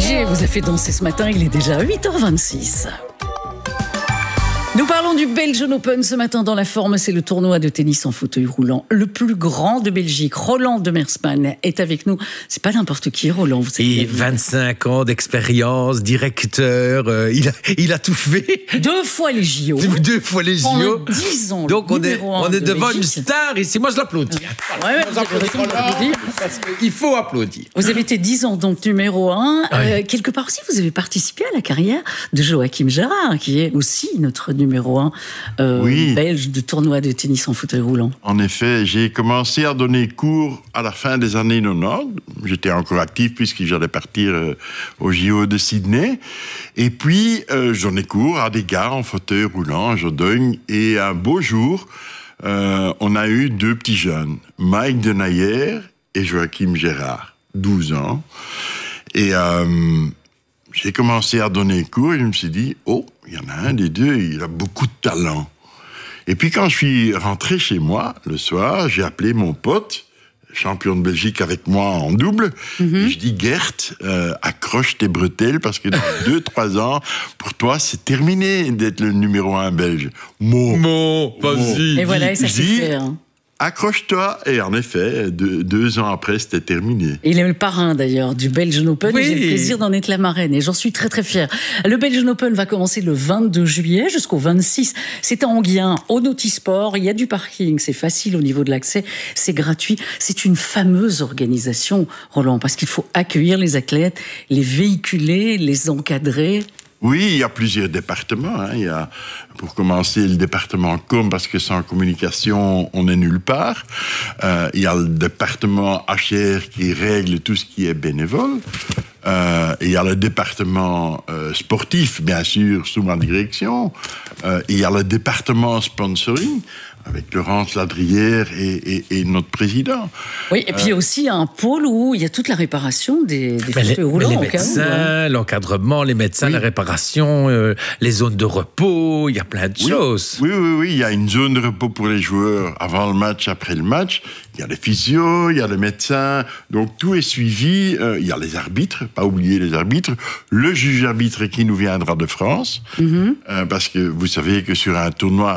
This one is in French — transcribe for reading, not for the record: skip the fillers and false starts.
Gégé vous a fait danser ce matin, il est déjà 8h26. Nous parlons du Belgian Open ce matin dans la forme, c'est le tournoi de tennis en fauteuil roulant, le plus grand de Belgique. Roland de Mersman est avec nous. C'est pas n'importe qui, Roland. Vous savez, et 25 ans d'expérience, directeur, il a tout fait. 2 fois les JO. 2 fois les JO. Pendant 10 ans. Donc on est devant une star ici. Moi je l'applaudis. Ouais, vous avez raison de l'applaudir. Parce qu'il faut applaudir. Vous avez été 10 ans donc numéro 1. Oui. Quelque part aussi, vous avez participé à la carrière de Joachim Gérard, qui est aussi notre numéro 1 belge de tournoi de tennis en fauteuil roulant. En effet, j'ai commencé à donner cours à la fin des années 90. J'étais encore actif puisque j'allais partir au JO de Sydney. Et puis, je donnais cours à des gars en fauteuil roulant, je donne. Et un beau jour, on a eu 2 petits jeunes, Mike Denayer et Joachim Gérard, 12 ans. Et j'ai commencé à donner cours et je me suis dit, oh, il y en a un des deux, il a beaucoup de talent. Et puis quand je suis rentré chez moi, le soir, j'ai appelé mon pote, champion de Belgique avec moi en double, et je dis, Gert, accroche tes bretelles parce que dans 2-3 ans, pour toi, c'est terminé d'être le numéro 1 belge. Vas-y. Et voilà, et ça s'est fait. Hein. Accroche-toi. Et en effet, 2 ans après, c'était terminé. Il est le parrain d'ailleurs du Belgian Open. Oui. Et j'ai le plaisir d'en être la marraine et j'en suis très très fière. Le Belgian Open va commencer le 22 juillet jusqu'au 26. C'est à Enghien, au Notisport. Il y a du parking, c'est facile au niveau de l'accès, c'est gratuit. C'est une fameuse organisation, Roland, parce qu'il faut accueillir les athlètes, les véhiculer, les encadrer. Oui, il y a plusieurs départements. Hein. Il y a, pour commencer, le département com, parce que sans communication, on n'est nulle part. Il y a le département HR qui règle tout ce qui est bénévole. Il y a le département sportif, bien sûr, sous ma direction. Il y a le département sponsoring, avec Laurence Ladrière et notre président. Oui, et puis il y a aussi un pôle où il y a toute la réparation des fauteuils roulants. Les médecins, l'encadrement, les médecins, la réparation, les zones de repos, il y a plein de choses. Oui, il y a une zone de repos pour les joueurs avant le match, après le match. Il y a les physios, il y a les médecins, donc tout est suivi. Il y a les arbitres, pas oublier les arbitres. Le juge arbitre qui nous viendra de France, parce que vous savez que sur un tournoi